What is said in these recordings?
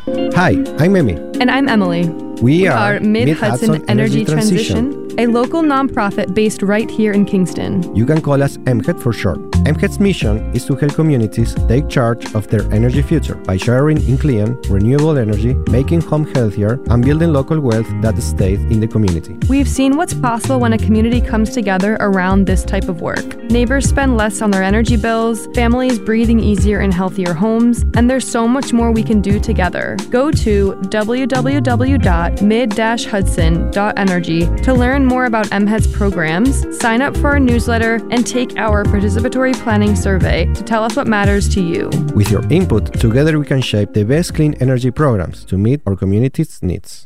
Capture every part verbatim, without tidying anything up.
Hi, I'm Emmy. And I'm Emily. We are, are Mid-Hudson, Mid-Hudson Energy, Energy Transition, Transition, a local nonprofit based right here in Kingston. You can call us M H E T for short. M H E T's mission is to help communities take charge of their energy future by sharing in clean, renewable energy, making home healthier, and building local wealth that stays in the community. We've seen what's possible when a community comes together around this type of work. Neighbors spend less on their energy bills, families breathing easier in healthier homes, and there's so much more we can do together. Go to w w w dot mid dash hudson dot energy to learn more about M H E T's programs, sign up for our newsletter, and take our participatory planning survey to tell us what matters to you. With your input, together we can shape the best clean energy programs to meet our community's needs.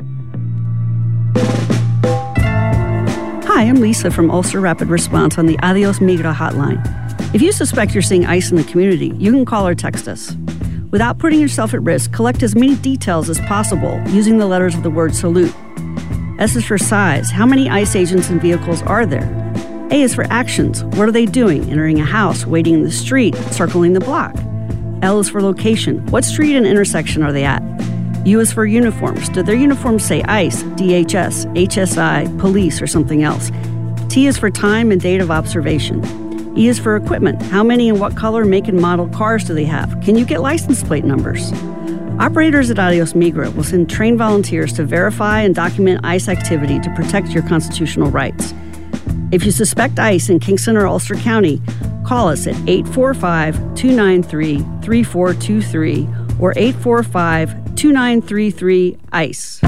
Hi, I'm Lisa from Ulster Rapid Response on the Adios Migra hotline. If you suspect you're seeing ice in the community, you can call or text us. Without putting yourself at risk, collect as many details as possible using the letters of the word salute. S is for size. How many ICE agents and vehicles are there? A is for actions. What are they doing? Entering a house, waiting in the street, circling the block. L is for location. What street and intersection are they at? U is for uniforms. Do their uniforms say ICE, D H S, H S I, police, or something else? T is for time and date of observation. E is for equipment. How many and what color, make, and model cars do they have? Can you get license plate numbers? Operators at Adios Migra will send trained volunteers to verify and document ICE activity to protect your constitutional rights. If you suspect ICE in Kingston or Ulster County, call us at eight four five, two nine three, three four two three or eight four five, two nine three three, ICE.